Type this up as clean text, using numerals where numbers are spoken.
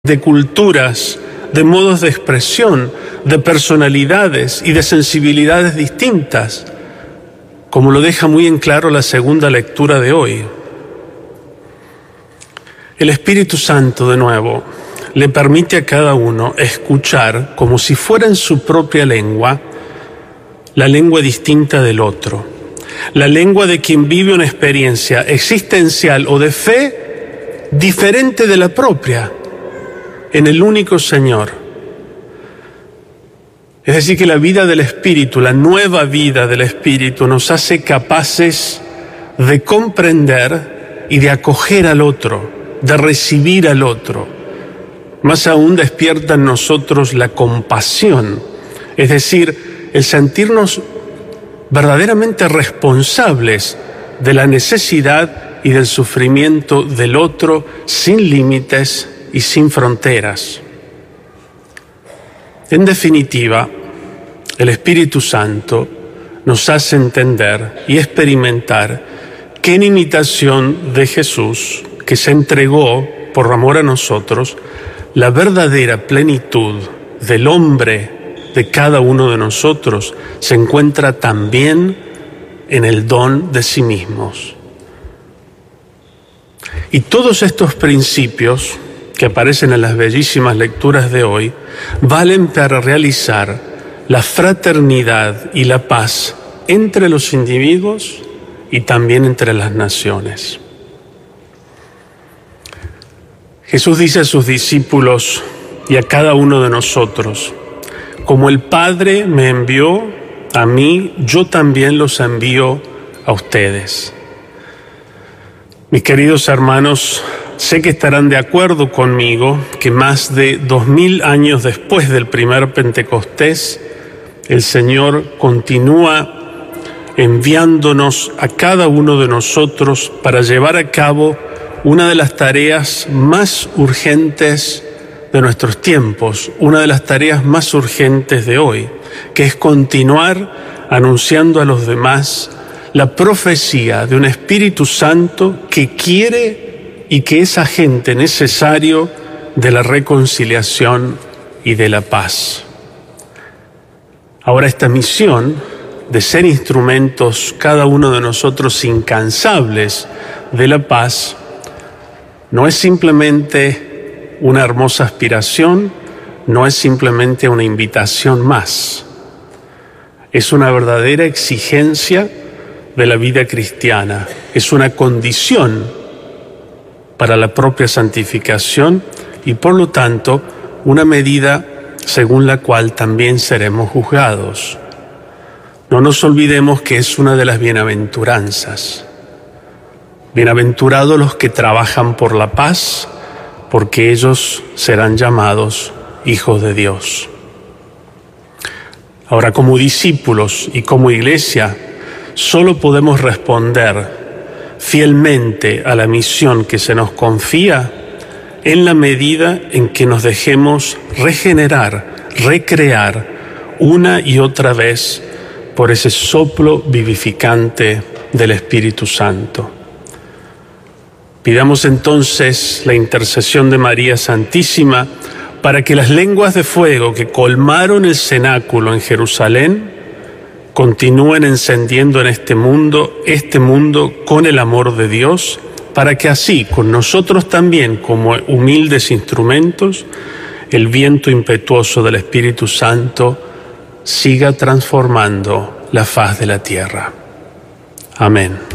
de culturas, de modos de expresión, de personalidades y de sensibilidades distintas, como lo deja muy en claro la segunda lectura de hoy. El Espíritu Santo, de nuevo, le permite a cada uno escuchar, como si fuera en su propia lengua, la lengua distinta del otro, la lengua de quien vive una experiencia existencial o de fe diferente de la propia, en el único Señor. Es decir, que la vida del Espíritu, la nueva vida del Espíritu, nos hace capaces de comprender y de acoger al otro, de recibir al otro. Más aún despierta en nosotros la compasión, es decir, el sentirnos verdaderamente responsables de la necesidad y del sufrimiento del otro, sin límites y sin fronteras. En definitiva, el Espíritu Santo nos hace entender y experimentar que en imitación de Jesús, que se entregó por amor a nosotros, la verdadera plenitud del hombre de cada uno de nosotros se encuentra también en el don de sí mismos. Y todos estos principios que aparecen en las bellísimas lecturas de hoy, valen para realizar la fraternidad y la paz entre los individuos y también entre las naciones. Jesús dice a sus discípulos y a cada uno de nosotros: como el Padre me envió a mí, yo también los envío a ustedes. Mis queridos hermanos, sé que estarán de acuerdo conmigo que más de 2000 años después del primer Pentecostés, el Señor continúa enviándonos a cada uno de nosotros para llevar a cabo una de las tareas más urgentes de nuestros tiempos, una de las tareas más urgentes de hoy, que es continuar anunciando a los demás la profecía de un Espíritu Santo que quiere y que es agente necesario de la reconciliación y de la paz. Ahora, esta misión de ser instrumentos, cada uno de nosotros, incansables de la paz, no es simplemente una hermosa aspiración, no es simplemente una invitación más. Es una verdadera exigencia de la vida cristiana, es una condición para la propia santificación y, por lo tanto, una medida según la cual también seremos juzgados. No nos olvidemos que es una de las bienaventuranzas. Bienaventurados los que trabajan por la paz, porque ellos serán llamados hijos de Dios. Ahora, como discípulos y como iglesia, solo podemos responder fielmente a la misión que se nos confía en la medida en que nos dejemos regenerar, recrear una y otra vez por ese soplo vivificante del Espíritu Santo. Pidamos entonces la intercesión de María Santísima para que las lenguas de fuego que colmaron el cenáculo en Jerusalén continúen encendiendo en este mundo con el amor de Dios, para que así, con nosotros también como humildes instrumentos, el viento impetuoso del Espíritu Santo siga transformando la faz de la tierra. Amén.